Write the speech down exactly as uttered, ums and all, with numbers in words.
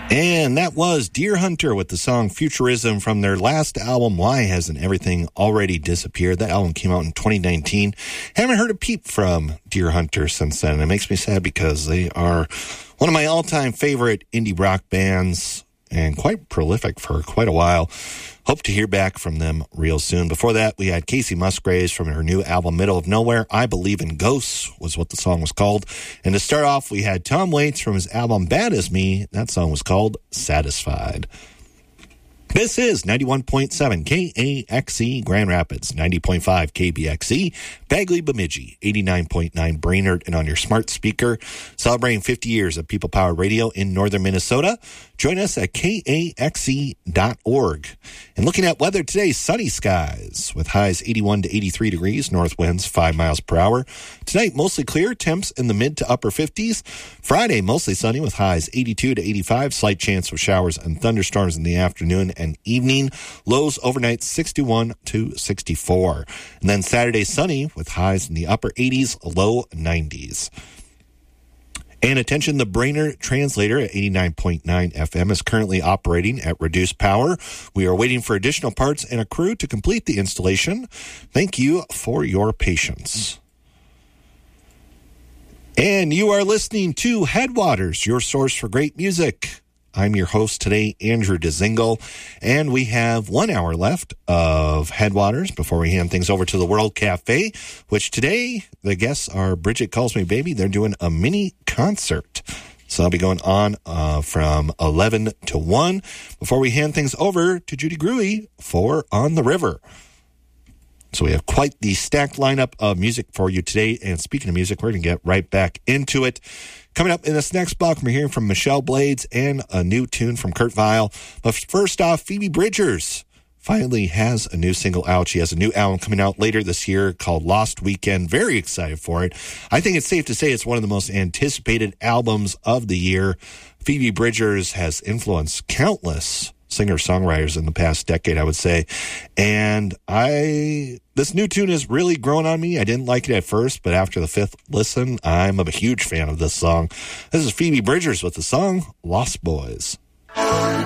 And that was Deer Hunter with the song Futurism from their last album, Why Hasn't Everything Already Disappeared? That album came out in twenty nineteen. Haven't heard a peep from Deer Hunter since then. It makes me sad because they are one of my all-time favorite indie rock bands and quite prolific for quite a while. Hope to hear back from them real soon. Before that, we had Casey Musgraves from her new album, Middle of Nowhere. I Believe in Ghosts was what the song was called. And to start off, we had Tom Waits from his album, Bad As Me. That song was called Satisfied. This is ninety-one point seven K A X E Grand Rapids, ninety point five K B X E Bagley Bemidji, eighty-nine point nine Brainerd, and on your smart speaker, celebrating fifty years of People Power Radio in northern Minnesota. Join us at K A X E dot org. And looking at weather today, sunny skies with highs eighty-one to eighty-three degrees, north winds five miles per hour. Tonight, mostly clear, temps in the mid to upper fifties. Friday, mostly sunny with highs eighty-two to eighty-five, slight chance of showers and thunderstorms in the afternoon and evening. Lows overnight sixty-one to sixty-four. And then Saturday, sunny with highs in the upper eighties, low nineties. And attention, the Brainerd translator at eighty-nine point nine F M is currently operating at reduced power. We are waiting for additional parts and a crew to complete the installation. Thank you for your patience. And you are listening to Headwaters, your source for great music. I'm your host today, Andrew Dzingel, and we have one hour left of Headwaters before we hand things over to the World Cafe, which today the guests are Bridget Calls Me Baby. They're doing a mini concert. So I'll be going on uh, from eleven to one before we hand things over to Judy Gruey for On the River. So we have quite the stacked lineup of music for you today. And speaking of music, we're going to get right back into it. Coming up in this next block, we're hearing from Michelle Blades and a new tune from Kurt Vile. But first off, Phoebe Bridgers finally has a new single out. She has a new album coming out later this year called Lost Weekend. Very excited for it. I think it's safe to say it's one of the most anticipated albums of the year. Phoebe Bridgers has influenced countless singer-songwriters in the past decade, I would say. And I, this new tune has really grown on me. I didn't like it at first, but after the fifth listen, I'm a huge fan of this song. This is Phoebe Bridgers with the song Lost Boys.